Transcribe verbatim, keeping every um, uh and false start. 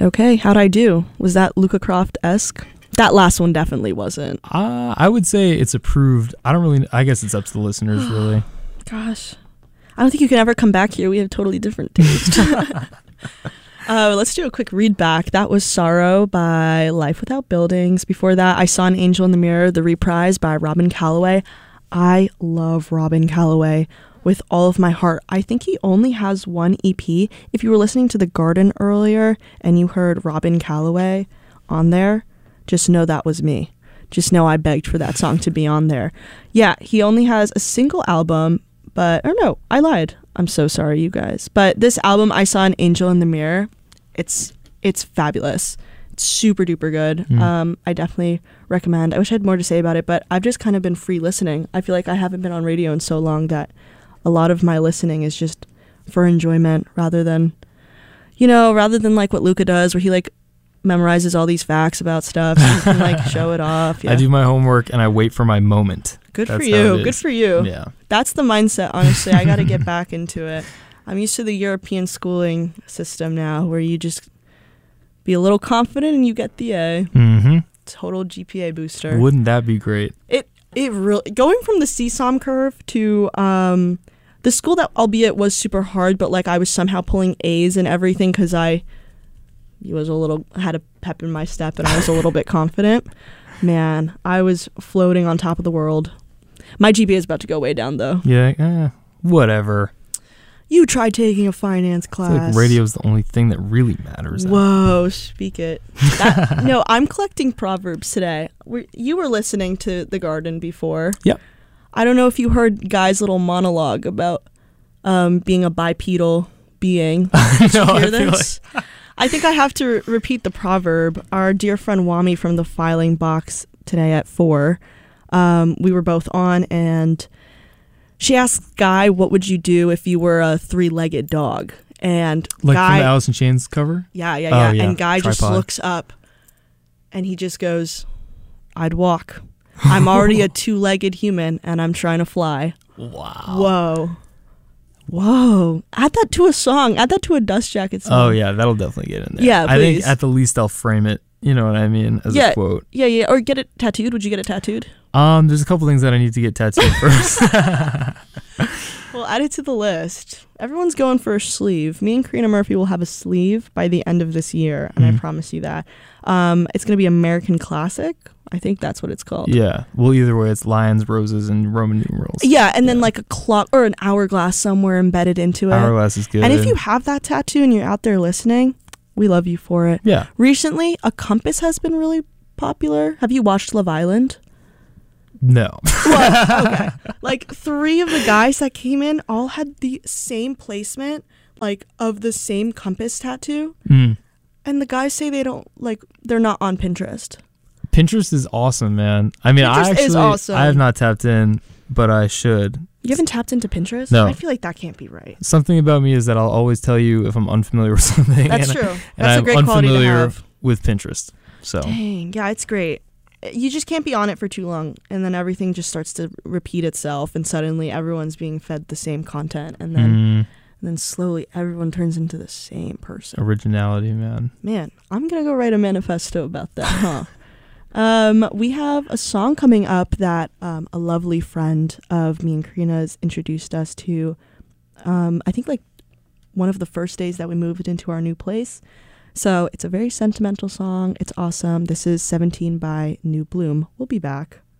Okay, how'd I do? Was that Luca Croft-esque? That last one definitely wasn't. Uh, I would say it's approved. I don't really, I guess it's up to the listeners, really. Gosh. I don't think you can ever come back here. We have totally different taste. uh, let's do a quick read back. That was Sorrow by Life Without Buildings. Before that, I Saw an Angel in the Mirror, the reprise by Robin Calloway. I love Robin Calloway with all of my heart. I think he only has one E P. If you were listening to The Garden earlier and you heard Robin Calloway on there, just know that was me. Just know I begged for that song to be on there. Yeah, he only has a single album, but, or no, I lied. I'm so sorry, you guys. But this album, I Saw an Angel in the Mirror, it's it's fabulous. It's super duper good. Mm. Um, I definitely recommend. I wish I had more to say about it, but I've just kind of been free listening. I feel like I haven't been on radio in so long that a lot of my listening is just for enjoyment rather than, you know, rather than like what Luca does, where he like memorizes all these facts about stuff so he can like show it off. Yeah. I do my homework and I wait for my moment. Good That's for you. Good for you. Yeah. That's the mindset, honestly. I got to get back into it. I'm used to the European schooling system now where you just be a little confident and you get the A. Mm-hmm. Total G P A booster. Wouldn't that be great? It it really going from the C S O M curve to um the school that, albeit was super hard, but like I was somehow pulling A's and everything because I was a little had a pep in my step and I was a little bit confident. Man, I was floating on top of the world. My G P A is about to go way down though. Yeah, eh, whatever. You tried taking a finance class. I feel like radio's the only thing that really matters. Whoa, speak it. That, no, I'm collecting proverbs today. We're, you were listening to The Garden before. Yep. I don't know if you heard Guy's little monologue about um, being a bipedal being. Did no, you hear I this? Feel like... I think I have to re- repeat the proverb. Our dear friend Wami from the filing box today at four, um, we were both on, and she asked Guy, what would you do if you were a three-legged dog? And like Guy, from the Alice in Chains cover? Yeah, yeah, yeah. Oh, yeah. And Guy Tripod. just looks up, and he just goes, I'd walk. I'm already a two-legged human, and I'm trying to fly. Wow. Whoa. Whoa. Add that to a song. Add that to a Dust Jacket song. Oh, yeah. That'll definitely get in there. Yeah, I please. think at the least I'll frame it. You know what I mean? As yeah, a quote. Yeah, yeah. Or get it tattooed. Would you get it tattooed? Um, There's a couple things that I need to get tattooed first. Well, add it to the list. Everyone's going for a sleeve. Me and Karina Murphy will have a sleeve by the end of this year, and mm. I promise you that. Um, it's going to be American Classic. I think that's what it's called. Yeah. Well, either way, it's lions, roses, and Roman numerals. Yeah, and then yeah. like a clock or an hourglass somewhere embedded into it. Hourglass is good. And if you have that tattoo and you're out there listening, we love you for it. Yeah. Recently, a compass has been really popular. Have you watched Love Island? No. Well, okay. Like three of the guys that came in all had the same placement, like of the same compass tattoo. Mm. And the guys say they don't, like, they're not on Pinterest. Pinterest is awesome, man. I mean, Pinterest I actually, is awesome. I have not tapped in, but I should. You haven't tapped into Pinterest? No. I feel like that can't be right. Something about me is that I'll always tell you if I'm unfamiliar with something. That's and, true. And That's I'm a great quality to unfamiliar have. with Pinterest. So. Dang, yeah, it's great. You just can't be on it for too long, and then everything just starts to repeat itself, and suddenly everyone's being fed the same content, and then Mm. and then slowly everyone turns into the same person. Originality, man. Man, I'm gonna go write a manifesto about that, huh? um, we have a song coming up that um, a lovely friend of me and Karina's introduced us to. Um, I think like one of the first days that we moved into our new place. So it's a very sentimental song. It's awesome. This is seventeen by New Bloom. We'll be back.